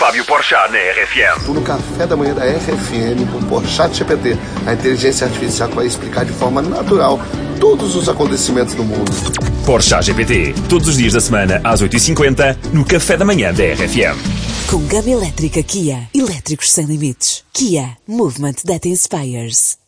Fábio Porchat na RFM. Estou no café da manhã da RFM com o Porchat GPT, a inteligência artificial que vai explicar de forma natural todos os acontecimentos do mundo. Porchat GPT, todos os dias da semana às 8h50 no café da manhã da RFM. Com gama elétrica Kia, elétricos sem limites. Kia, movement that inspires.